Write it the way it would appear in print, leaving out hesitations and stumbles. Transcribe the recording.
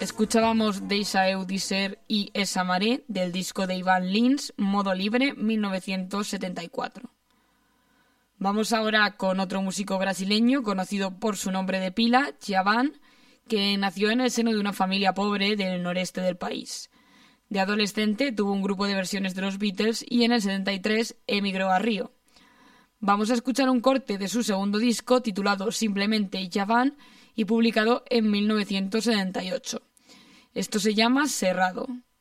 Escuchábamos Deixa eu dizer y Esa maré del disco de Iván Lins, Modo Libre, 1974. Vamos ahora con otro músico brasileño conocido por su nombre de pila, Djavan, que nació en el seno de una familia pobre del noreste del país. De adolescente tuvo un grupo de versiones de los Beatles y en el 73 emigró a Río. Vamos a escuchar un corte de su segundo disco titulado simplemente Djavan y publicado en 1978. Esto se llama Cerrado.